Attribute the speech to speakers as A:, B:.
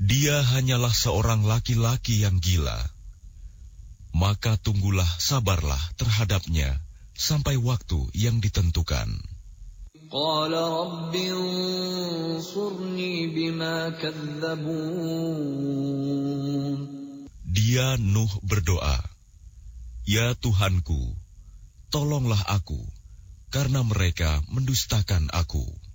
A: Dia hanyalah seorang laki-laki yang gila. Maka tunggulah, sabarlah terhadapnya sampai waktu yang ditentukan.
B: Qala rabbi ansurni bima kadzdzabun.
A: Dia Nuh berdoa, "Ya Tuhanku, tolonglah aku, karena mereka mendustakan aku."